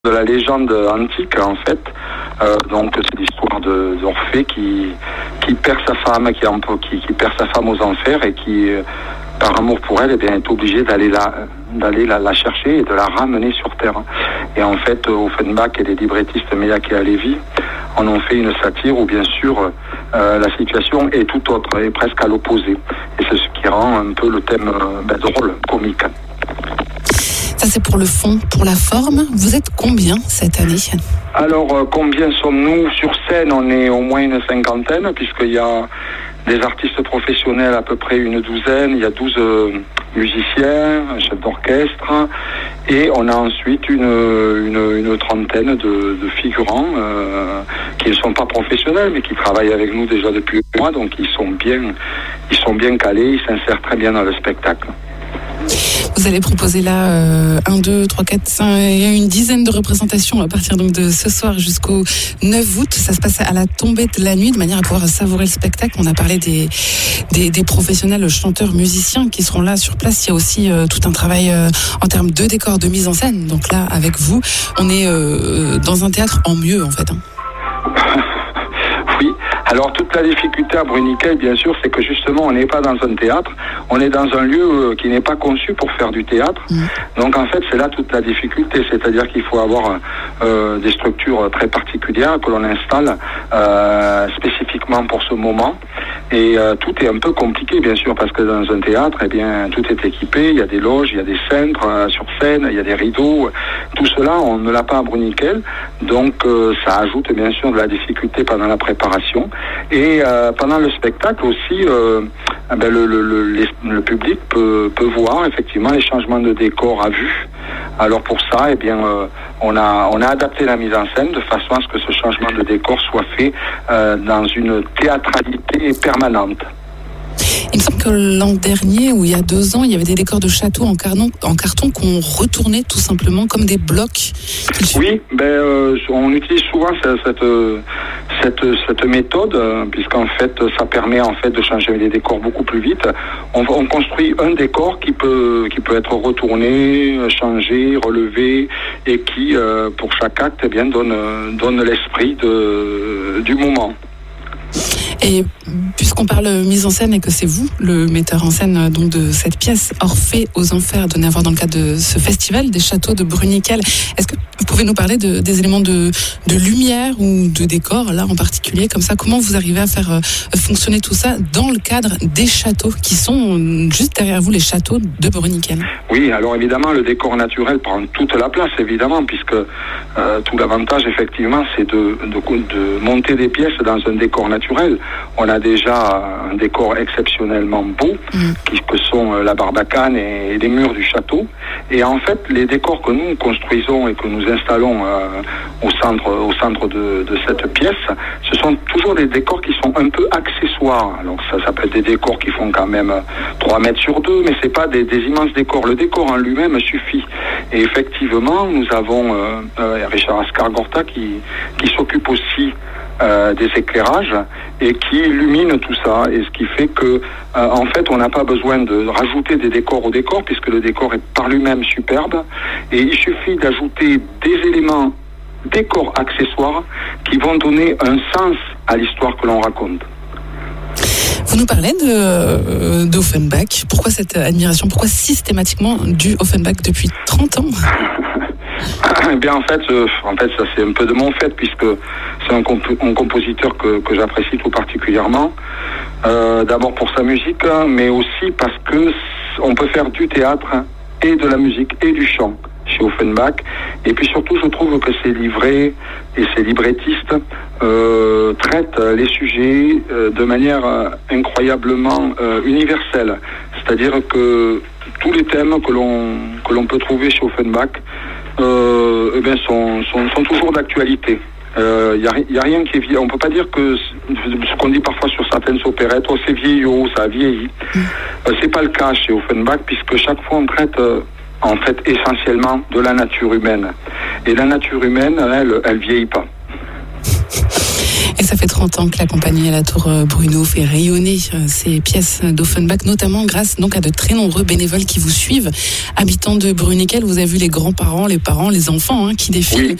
de la légende antique en fait. Donc c'est l'histoire d'Orphée qui perd sa femme, qui perd sa femme aux enfers et qui, par amour pour elle, est obligé d'aller la chercher et de la ramener sur terre. Et en fait, Offenbach et les librettistes Meilhac et Halévy en ont fait une satire où bien sûr la situation est tout autre, est presque à l'opposé. Et c'est ce qui rend un peu le thème drôle, comique. Ça c'est pour le fond. Pour la forme, vous êtes combien cette année ? Alors combien sommes-nous sur scène ? On est au moins une cinquantaine puisqu'il y a des artistes professionnels à peu près une douzaine, il y a 12 musiciens, un chef d'orchestre et on a ensuite une trentaine de figurants qui ne sont pas professionnels mais qui travaillent avec nous déjà depuis un mois, donc ils sont bien calés, ils s'insèrent très bien dans le spectacle. Vous allez proposer là 1, 2, 3, 4, 5, il y a une dizaine de représentations à partir donc de ce soir jusqu'au 9 août. Ça se passe à la tombée de la nuit de manière à pouvoir savourer le spectacle. On a parlé des professionnels chanteurs, musiciens qui seront là sur place. Il y a aussi tout un travail en termes de décor, de mise en scène. Donc là, avec vous, on est dans un théâtre en mieux en fait. Oui. Alors toute la difficulté à Bruniquel, bien sûr, c'est que justement on n'est pas dans un théâtre, on est dans un lieu qui n'est pas conçu pour faire du théâtre. Donc en fait c'est là toute la difficulté, c'est-à-dire qu'il faut avoir des structures très particulières que l'on installe spécifiquement pour ce moment. Et tout est un peu compliqué bien sûr parce que dans un théâtre, eh bien tout est équipé, il y a des loges, il y a des cintres sur scène, il y a des rideaux. Tout cela on ne l'a pas à Bruniquel, donc ça ajoute bien sûr de la difficulté pendant la préparation. Et pendant le spectacle aussi, le public peut voir effectivement les changements de décor à vue. Alors pour ça, eh bien, on a adapté la mise en scène de façon à ce que ce changement de décor soit fait dans une théâtralité permanente. Il me semble que l'an dernier, ou il y a 2 ans, il y avait des décors de château en carton qu'on retournait tout simplement comme des blocs. Oui, on utilise souvent cette méthode, puisqu'en fait, ça permet en fait de changer les décors beaucoup plus vite. On construit un décor qui peut être retourné, changé, relevé, et qui, pour chaque acte, eh bien, donne l'esprit du moment. Et puisqu'on parle mise en scène et que c'est vous, le metteur en scène donc de cette pièce Orphée aux Enfers, donnée à voir dans le cadre de ce festival des châteaux de Bruniquel, est-ce que vous pouvez nous parler des éléments de lumière ou de décor, là en particulier, comme ça, comment vous arrivez à faire fonctionner tout ça dans le cadre des châteaux qui sont juste derrière vous, les châteaux de Bruniquel ? Oui, alors évidemment, le décor naturel prend toute la place, évidemment, puisque tout l'avantage, effectivement, c'est de monter des pièces dans un décor naturel. On a déjà un décor exceptionnellement beau, que sont la barbacane et les murs du château. Et en fait, les décors que nous construisons et que nous installons au centre de cette pièce, ce sont toujours des décors qui sont un peu accessoires. Alors ça peut être des décors qui font quand même 3 mètres sur 2, mais c'est pas des immenses décors. Le décor en lui-même suffit. Et effectivement, nous avons Richard Ascar-Gorta qui s'occupe aussi des éclairages et qui illumine tout ça, et ce qui fait que en fait on n'a pas besoin de rajouter des décors au décor puisque le décor est par lui-même superbe, et il suffit d'ajouter des éléments décors accessoires qui vont donner un sens à l'histoire que l'on raconte. Vous nous parlez d'Offenbach. Pourquoi cette admiration ? Pourquoi systématiquement du Offenbach depuis 30 ans ? Eh bien, en fait, ça c'est un peu de mon fait, puisque c'est un compositeur que j'apprécie tout particulièrement. D'abord pour sa musique, mais aussi parce que on peut faire du théâtre et de la musique et du chant chez Offenbach. Et puis surtout, je trouve que ses livrets et ses librettistes traitent les sujets de manière incroyablement universelle. C'est-à-dire que tous les thèmes que l'on peut trouver chez Offenbach sont toujours d'actualité. Y a rien qui est vieilli. On peut pas dire que ce qu'on dit parfois sur certaines opérettes, c'est vieillot, ça a vieilli. C'est pas le cas chez Offenbach, puisque chaque fois on traite en fait essentiellement de la nature humaine. Et la nature humaine, elle vieillit pas. Et ça fait 30 ans que la compagnie à la Tour Bruno fait rayonner ses pièces d'Offenbach, notamment grâce donc à de très nombreux bénévoles qui vous suivent. Habitants de Bruniquel, vous avez vu les grands-parents, les parents, les enfants qui défilent. Oui.